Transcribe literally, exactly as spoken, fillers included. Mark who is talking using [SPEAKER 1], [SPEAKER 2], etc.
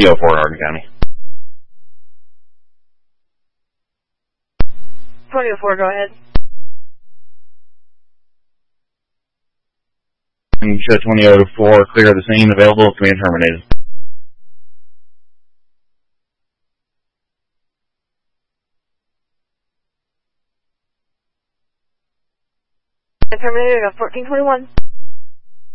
[SPEAKER 1] oh four in Hardin County.
[SPEAKER 2] twenty oh four, go ahead.
[SPEAKER 1] And show twenty oh four, clear the scene, available, command terminated.
[SPEAKER 2] Terminated at fourteen twenty-one.